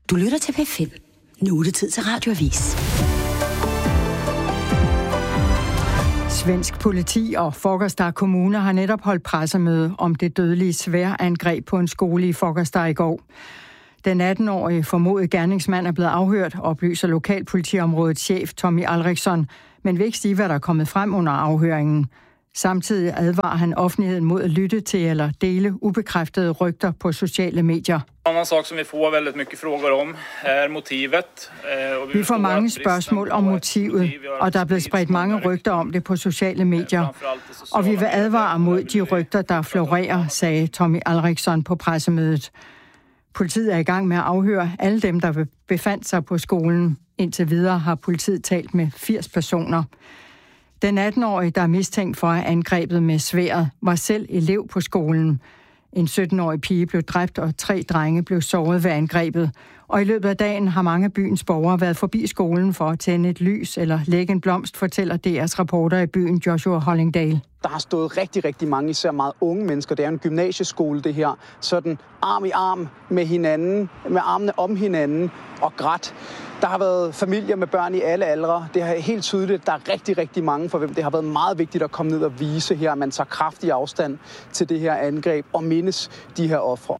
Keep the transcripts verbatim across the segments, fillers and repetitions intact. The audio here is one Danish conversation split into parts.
Du lytter til P fem. Nu er det tid til Radioavis. Svensk politi og Fagersta Kommune har netop holdt pressemøde om det dødelige sværangreb på en skole i Fagersta i går. Den atten-årige formodede gerningsmand er blevet afhørt, oplyser lokalpolitiområdets chef Tommy Alriksson, men vil ikke sige, hvad der er kommet frem under afhøringen. Samtidig advarer han offentligheden mod at lytte til eller dele ubekræftede rygter på sociale medier. En annan sak som vi får väldigt mycket frågor om är motivet. Vi får mange spørgsmål om motivet, og der er blevet spredt mange rygter om det på sociale medier. Og vi vil advare mod de rygter, der florerer, sagde Tommy Alriksson på pressemødet. Politiet er i gang med at afhøre alle dem, der befandt sig på skolen. Indtil videre har politiet talt med firs personer. Den atten-årige, der er mistænkt for at angrebet med sværdet, var selv elev på skolen. En sytten-årig pige blev dræbt, og tre drenge blev såret ved angrebet. Og i løbet af dagen har mange af byens borgere været forbi skolen for at tænde et lys eller lægge en blomst, fortæller D R's reporter i byen Joshua Hollingdale. Der har stået rigtig, rigtig mange, især meget unge mennesker. Det er en gymnasieskole, det her. Sådan arm i arm med hinanden, med armene om hinanden og grædt. Der har været familier med børn i alle aldre. Det er helt tydeligt, der er rigtig, rigtig mange, for hvem det har været meget vigtigt at komme ned og vise her, at man tager kraftig afstand til det her angreb og mindes de her ofre.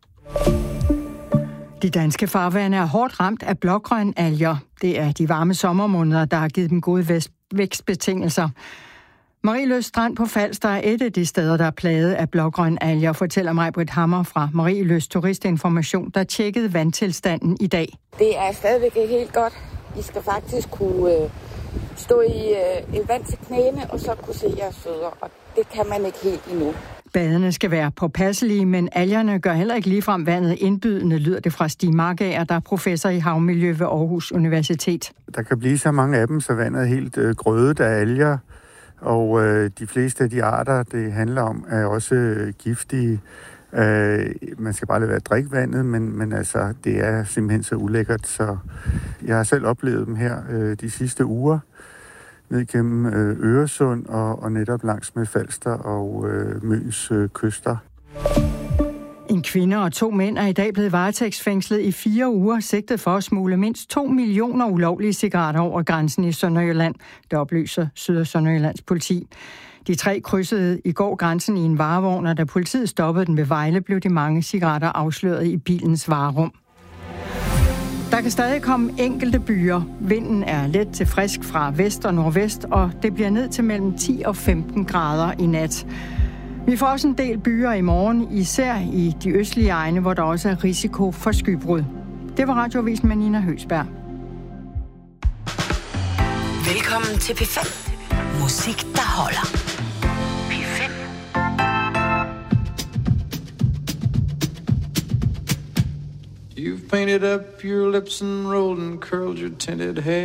De danske farvande er hårdt ramt af blågrønalger. Det er de varme sommermåneder, der har givet dem gode vækstbetingelser. Marieløst Strand på Falster er et af de steder, der er plaget af blågrønalger, fortæller Maj-Britt Hammer fra Marieløst Turistinformation, der tjekkede vandtilstanden i dag. Det er stadigvæk ikke helt godt. I skal faktisk kunne øh, stå i øh, et vand til knæene, og så kunne se jeres fødder, og det kan man ikke helt endnu. Badene skal være påpasselige, men algerne gør heller ikke ligefrem vandet indbydende, lyder det fra Stig Markager, der er professor i havmiljø ved Aarhus Universitet. Der kan blive så mange af dem, så vandet er helt øh, grødet af alger, og øh, de fleste af de arter, det handler om, er også øh, giftige. Øh, man skal bare lade være at drikke vandet, men, men altså, det er simpelthen så ulækkert, så jeg har selv oplevet dem her øh, de sidste uger, ned gennem øh, Øresund og, og netop langs med Falster og øh, Møns øh, kyster. En kvinde og to mænd er i dag blevet varetægtsfængslet i fire uger, sigtet for at smugle mindst to millioner ulovlige cigaretter over grænsen i Sønderjylland, det oplyser Syd- og Sønderjyllands politi. De tre krydsede i går grænsen i en varevogn, og da politiet stoppede den ved Vejle, blev de mange cigaretter afsløret i bilens varerum. Der kan stadig komme enkelte byer. Vinden er let til frisk fra vest og nordvest, og det bliver ned til mellem ti og femten grader i nat. Vi får også en del byer i morgen, især i de østlige egne, hvor der også er risiko for skybrud. Det var Radioavisen med Nina Høgsberg. Velkommen til P fem. Musik, der holder. P fem. You've painted up your lips and rolled and curled your tinted hair.